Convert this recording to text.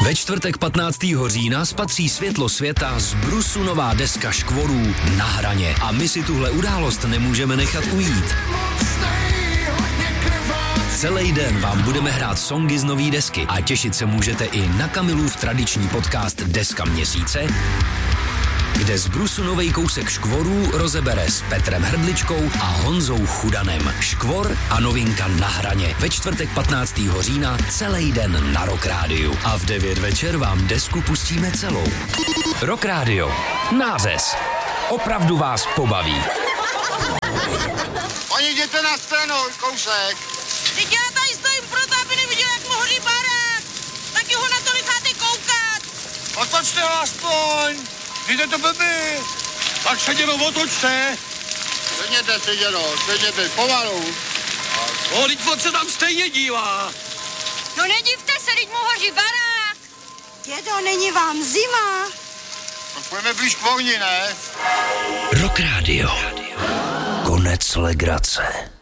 Ve čtvrtek 15. října spatří světlo světa z brusu nová deska Škvorů Na hraně. A my si tuhle událost nemůžeme nechat ujít. Celý den vám budeme hrát songy z nový desky a těšit se můžete i na Kamilův tradiční podcast Deska měsíce, kde z brusu novej kousek Škvorů rozebere s Petrem Hrdličkou a Honzou Chudanem. Škvor a novinka Na hraně. Ve čtvrtek 15. října celý den na Rock Rádiu. A v 9 večer vám desku pustíme celou. Rock Radio. Nářez. Opravdu vás pobaví. Oni jděte na scénu, kousek. Teď já tady stojím proto, aby neviděl, jak mu hoří barák. Taky ho na to necháte koukat. Otočte ho aspoň. Jde to blbý. Tak se dělo otočte. Sedněte, pomalu. No, teď se tam stejně dívá. No nedivte se, teď mu hoří barák. Dědo, není vám zima? Tak půjdeme blíž k ohni, ne? Rock Radio. Konec legrace.